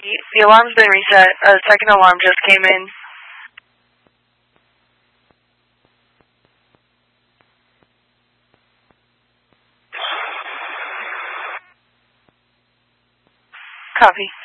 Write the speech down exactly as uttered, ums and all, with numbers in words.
The alarm's been reset. A second alarm just came in. Copy.